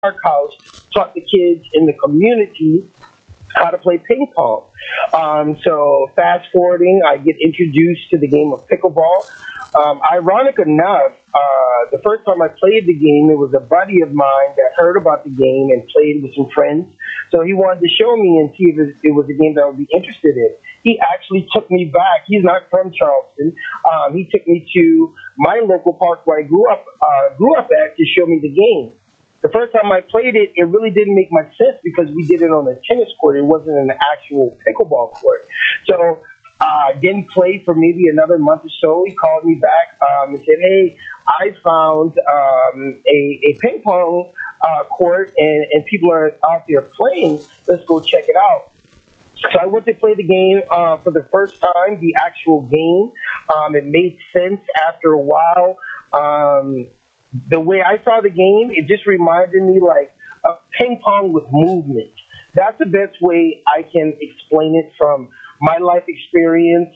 park house, taught the kids in the community how to play ping pong. So fast forwarding, I get introduced to the game of pickleball. Ironic enough, the first time I played the game, it was a buddy of mine that heard about the game and played with some friends. So he wanted to show me and see if it was a game that I would be interested in. He actually took me back. He's not from Charleston. He took me to my local park where I grew up at to show me the game. The first time I played it, it really didn't make much sense because we did it on a tennis court. It wasn't an actual pickleball court. So didn't play for maybe another month or so. He called me back and said, "Hey, I found a ping pong court and people are out there playing. Let's go check it out." So I went to play the game for the first time, the actual game. It made sense after a while. The way I saw the game, it just reminded me like of ping pong with movement. That's the best way I can explain it from my life experience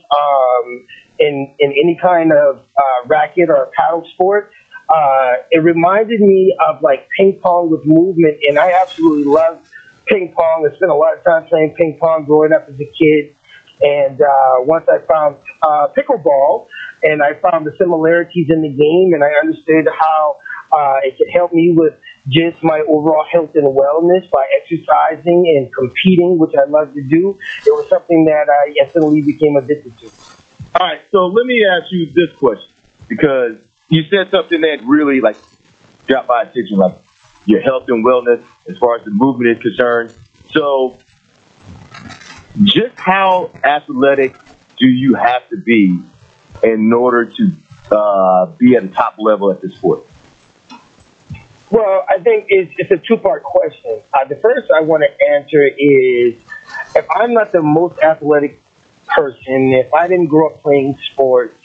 in any kind of racket or paddle sport. It reminded me of like ping pong with movement, and I absolutely love ping pong. I spent a lot of time playing ping pong growing up as a kid. And once I found pickleball, and I found the similarities in the game, and I understood how it could help me with just my overall health and wellness by exercising and competing, which I love to do. It was something that I instantly became addicted to. All right, so let me ask you this question because you said something that really like got my attention, like your health and wellness as far as the movement is concerned. So, just how athletic do you have to be in order to be at the top level at this sport? Well, I think it's a two-part question. The first I want to answer is if I'm not the most athletic person, if I didn't grow up playing sports,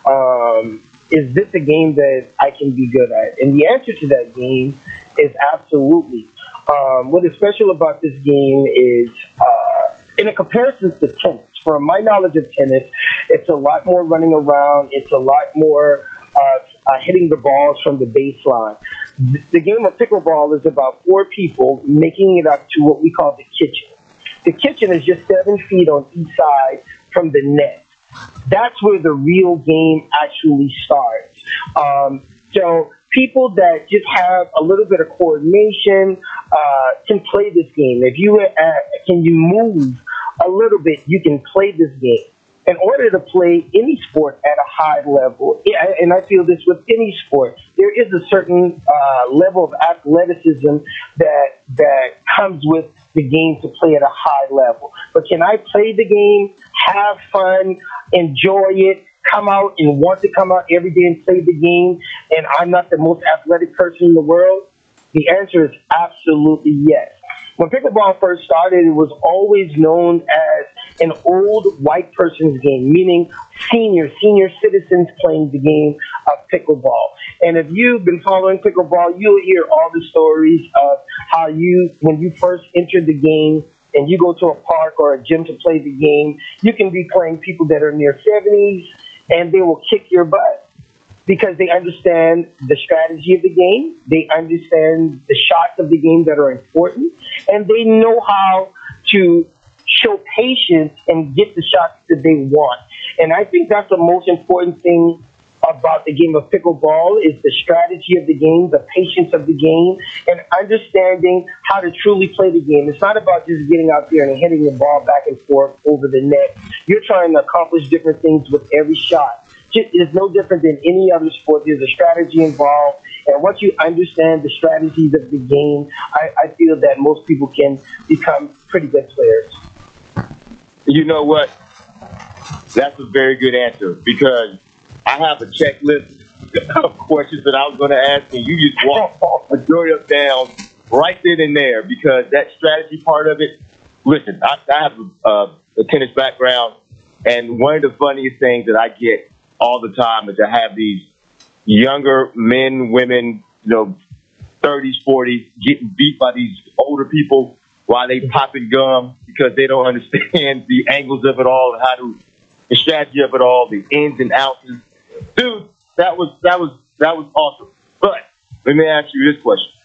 is this a game that I can be good at? And the answer to that game is absolutely. What is special about this game is, in a comparison to tennis, from my knowledge of tennis, it's a lot more running around. It's a lot more hitting the balls from the baseline. The game of pickleball is about four people making it up to what we call the kitchen. The kitchen is just 7 feet on each side from the net. That's where the real game actually starts. So people that just have a little bit of coordination can play this game. If you can you move a little bit, you can play this game. In order to play any sport at a high level, and I feel this with any sport, there is a certain level of athleticism that comes with the game to play at a high level. But can I play the game, have fun, enjoy it, come out and want to come out every day and play the game, and I'm not the most athletic person in the world? The answer is absolutely yes. When pickleball first started, it was always known as an old white person's game, meaning senior citizens playing the game of pickleball. And if you've been following pickleball, you'll hear all the stories of how when you first entered the game and you go to a park or a gym to play the game, you can be playing people that are in their 70s and they will kick your butt because they understand the strategy of the game, they understand the shots of the game that are important, and they know how to show patience and get the shots that they want. And I think that's the most important thing about the game of pickleball is the strategy of the game, the patience of the game, and understanding how to truly play the game. It's not about just getting out there and hitting the ball back and forth over the net. You're trying to accomplish different things with every shot. It's no different than any other sport. There's a strategy involved. And once you understand the strategies of the game, I feel that most people can become pretty good players. You know what? That's a very good answer because I have a checklist of questions that I was going to ask, and you just walked the majority of them down right then and there because that strategy part of it. Listen, I have a tennis background, and one of the funniest things that I get all the time is to have these younger men, women, 30s, 40s, getting beat by these older people while they popping gum because they don't understand the angles of it all and the strategy of it all, the ins and outs. Dude, that was awesome. But let me ask you this question.